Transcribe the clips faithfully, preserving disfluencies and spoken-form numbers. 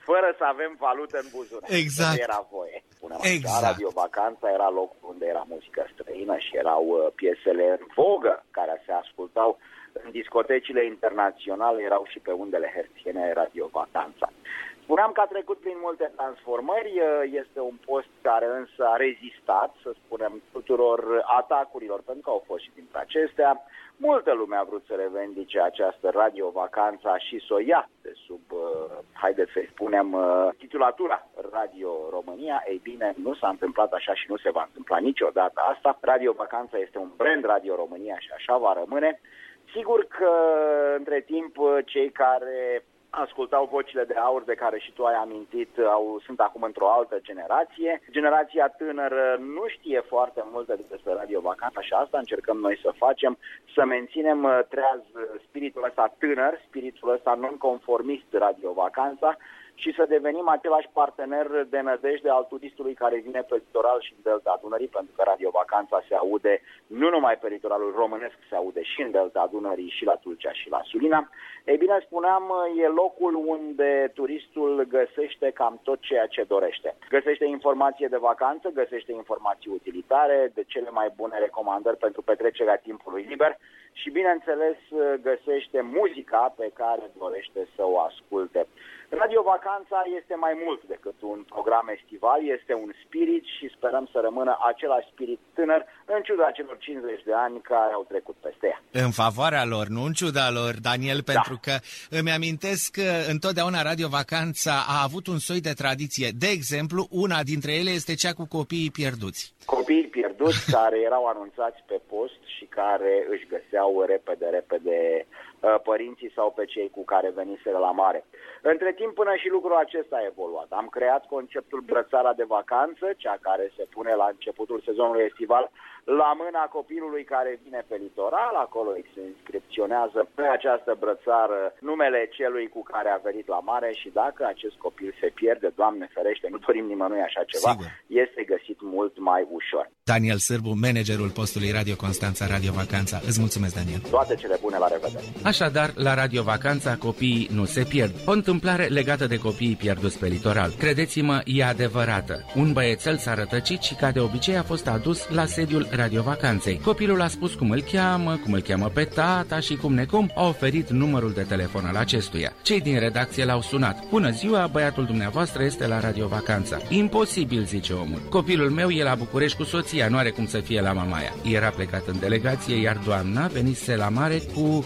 fără să avem valută în buzunar. Exact. Nu era voie. Exact. Radio Vacanța era locul unde era muzică străină și erau piesele în vogă care se ascultau în discotecile internaționale, erau și pe undele hertziene Radio Vacanța. Spuneam că a trecut prin multe transformări, este un post care însă a rezistat, să spunem, tuturor atacurilor, pentru că au fost și dintre acestea. Multă lume a vrut să revendice această Radio Vacanța și să o ia de sub, haideți să-i spunem, titulatura Radio România. Ei bine, nu s-a întâmplat așa și nu se va întâmpla niciodată asta. Radio Vacanța este un brand Radio România și așa va rămâne. Sigur că, între timp, cei care ascultau vocile de aur de care și tu ai amintit, au, sunt acum într-o altă generație. Generația tânără nu știe foarte multe despre Radio Vacanța și asta încercăm noi să facem, să menținem treaz spiritul ăsta tânăr, spiritul ăsta non-conformist Radio Vacanța și să devenim același partener de nădejde al turistului care vine pe litoral și în Delta Dunării, pentru că Radio Vacanța se aude nu numai pe litoralul românesc, se aude și în Delta Dunării, și la Tulcea și la Sulina. Ei bine, spuneam, e locul unde turistul găsește cam tot ceea ce dorește. Găsește informație de vacanță, găsește informații utilitare, de cele mai bune recomandări pentru petrecerea timpului liber și, bineînțeles, găsește muzica pe care dorește să o asculte. Radio Vacanța este mai mult decât un program estival, este un spirit și sperăm să rămână același spirit tânăr, în ciuda celor cincizeci de ani care au trecut peste ea. În favoarea lor, nu în ciuda lor, Daniel, pentru da. că îmi amintesc că întotdeauna Radio Vacanța a avut un soi de tradiție. De exemplu, una dintre ele este cea cu copiii pierduți. Copiii pierduți care erau anunțați pe post și care își găseau repede, repede părinții sau pe cei cu care veniseră la mare. Între timp, până și lucrul acesta a evoluat. Am creat conceptul brățara de vacanță, cea care se pune la începutul sezonului estival la mâna copilului care vine pe litoral. Acolo îi se inscripționează pe această brățară numele celui cu care a venit la mare și dacă acest copil se pierde, Doamne ferește, nu dorim nimănui așa ceva, Sigur. este găsit mult mai ușor. Daniel Sârbu, managerul postului Radio Constanța, Radio Vacanța. Îți mulțumesc, Daniel. Toate cele bune, la revedere. Așadar, la Radio Vacanța copiii nu se pierd. O întâmplare legată de copiii pierduți pe litoral. Credeți-mă, e adevărată. Un băiețel s-a rătăcit și ca de obicei a fost adus la sediul Radio Vacanței. Copilul a spus cum îl cheamă, cum îl cheamă pe tata și cum necum a oferit numărul de telefon al acestuia. Cei din redacție l-au sunat. Bună ziua, băiatul dumneavoastră este la Radio Vacanța. Imposibil, zice omul. Copilul meu e la București cu soția, nu are cum să fie la mamaia. Era plecat în delegație, iar doamna venise la mare cu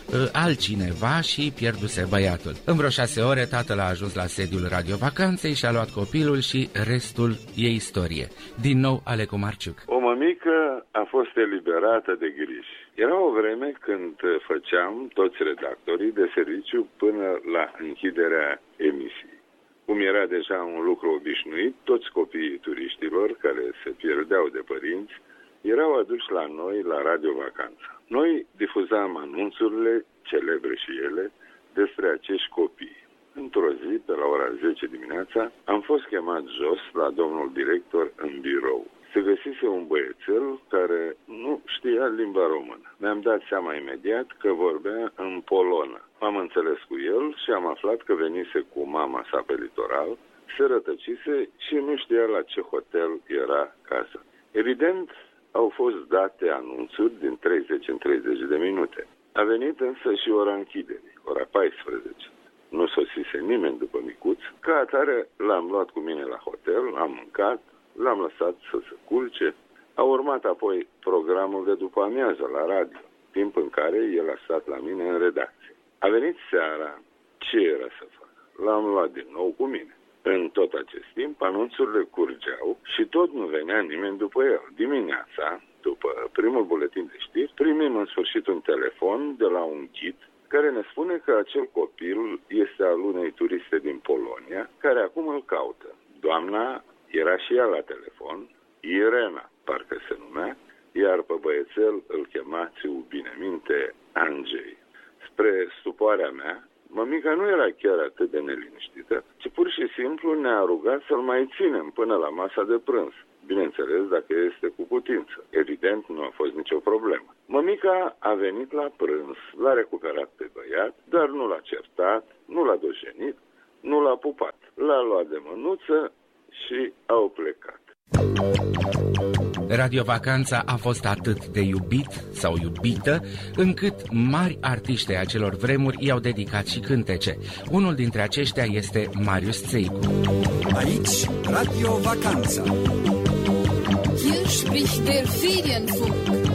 altcineva și pierduse băiatul. În vreo șase ore, tatăl a ajuns la sediul Radio Vacanței și a luat copilul și restul e istorie. Din nou, Alecu Marciuc. O mămică a fost eliberată de griji. Era o vreme când făceam toți redactorii de serviciu până la închiderea emisiei. Cum era deja un lucru obișnuit, toți copiii turiștilor care se pierdeau de părinți erau aduși la noi la Radio Vacanța. Noi difuzam anunțurile, celebre și ele, despre acești copii. Într-o zi, pe la ora zece dimineața, am fost chemat jos la domnul director în birou. Se găsise un băiețel care nu știa limba română. Mi-am dat seama imediat că vorbea în polonă. M-am înțeles cu el și am aflat că venise cu mama sa pe litoral, se rătăcise și nu știa la ce hotel era casa. Evident, au fost date anunțuri din treizeci în treizeci de minute. A venit însă și ora închiderii, ora paisprezece. Nu sosise nimeni după micuț. Ca atare l-am luat cu mine la hotel, am mâncat, l-am lăsat să se culce. A urmat apoi programul de după amiază la radio, timp în care el a stat la mine în redacție. A venit seara, ce era să fac? L-am luat din nou cu mine. În tot acest timp, anunțurile curgeau și tot nu venea nimeni după el. Dimineața, după primul buletin de știri, primim în sfârșit un telefon de la un ghid care ne spune că acel copil este al unei turiste din Polonia, care acum îl caută. Doamna era și ea la telefon, Irena, parcă se numea, iar pe băiețel îl chema, țiu bine minte, Andrei. Spre stupoarea mea, mămica nu era chiar atât de neliniștită, ci pur și simplu ne-a rugat să-l mai ținem până la masa de prânz. Bineînțeles, dacă este cu putință. Evident, nu a fost nicio problemă. Mămica a venit la prânz, l-a recuperat pe băiat, dar nu l-a certat, nu l-a dojenit, nu l-a pupat. L-a luat de mânuță și au plecat. Radio Vacanța a fost atât de iubit sau iubită, încât mari artiști ai acelor vremuri i-au dedicat și cântece. Unul dintre aceștia este Marius Țeicu. Aici Radio Vacanța. Hier spricht der Ferienfunk.